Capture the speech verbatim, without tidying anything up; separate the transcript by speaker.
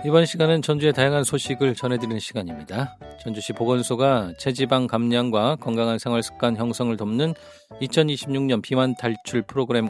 Speaker 1: 이번 시간은 전주의 다양한 소식을 전해드리는 시간입니다. 전주시 보건소가 체지방 감량과 건강한 생활습관 형성을 돕는 이천이십육 년 비만 탈출 프로그램